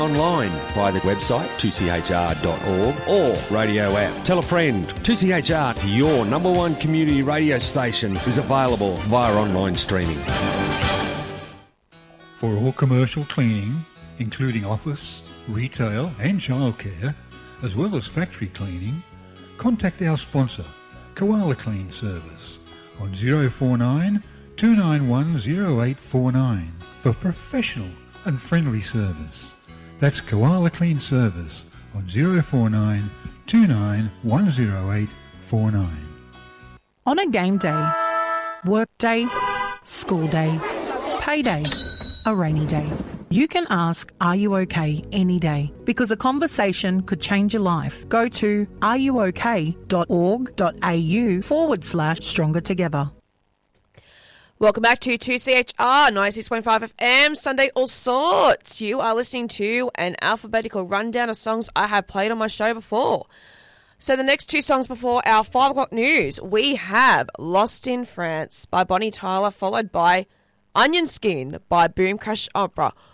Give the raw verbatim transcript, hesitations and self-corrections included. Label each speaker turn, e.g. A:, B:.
A: Online via the website two c h r dot org or radio app. Tell a friend. two C H R, your number one community radio station, is available via online streaming.
B: For all commercial cleaning, including office, retail and childcare, as well as factory cleaning, contact our sponsor, Koala Clean Service, on zero four nine, two nine one, zero eight four nine for professional and friendly service. That's Koala Clean Service on zero four nine, two nine one, zero eight four nine.
C: On a game day, work day, school day, payday, a rainy day, you can ask, are you okay, any day, because a conversation could change your life. Go to areyouok.org.au forward slash stronger together.
D: Welcome back to two C H R ninety-six point five F M, Sunday All Sorts. You are listening to an alphabetical rundown of songs I have played on my show before. So the next two songs before our five o'clock news, we have Lost in France by Bonnie Tyler, followed by Onion Skin by Boom Crash Opera.